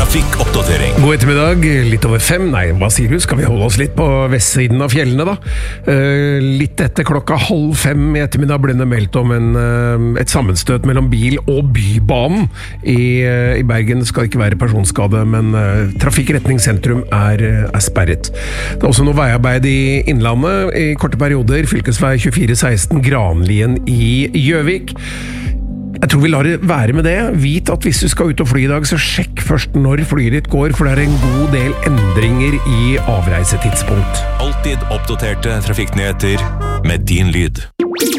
Trafikkoppdatering. God ettermiddag, litt over 5. Nei, hva sier du? Skal vi holde oss litt på vestsiden av fjellene da? Litt etter klokka 4:30 i ettermiddag ble det meldt om et sammenstøt mellom bil og bybanen. I Bergen skal det ikke være personskade, men trafikkretning sentrum er sperret. Det er også noe veiarbeid i Innlandet i korte perioder. Fylkesvei 2416 Granlien i Gjøvik. Jeg tror vi lar det være med det. Vit at hvis du skal ut og fly i dag, så sjekk først når flyet ditt går, for det er en god del endringer i avreisetidspunkt. Alltid oppdaterte trafikknyheter med din lyd.